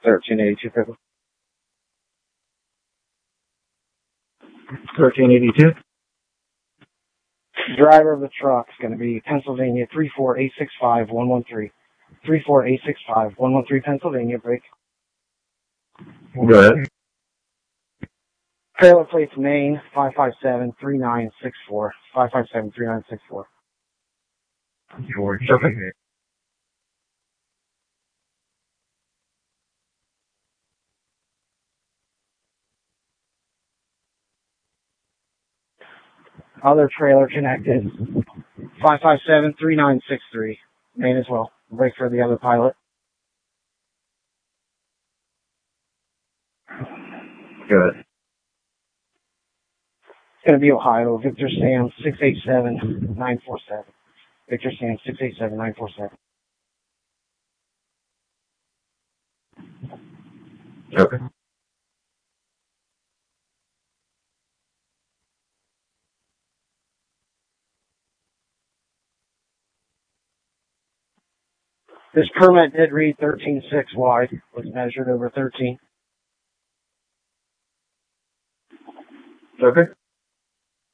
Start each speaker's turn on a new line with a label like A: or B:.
A: 1382 Pickle. 1382. Driver of the truck is going to be Pennsylvania 34865-113. 34865-113 Pennsylvania, break.
B: Go ahead.
A: Trailer plates Maine 557-3964. 557-3964.
B: George. Okay.
A: Other trailer connected 557-3963. Maine as well. Break for the other pilot.
B: Good.
A: It's going to be Ohio. Victor Sam 687-947. Victor Sam 687-947.
B: Okay.
A: This permit did read 13.6 wide. Was measured over 13.
B: Okay.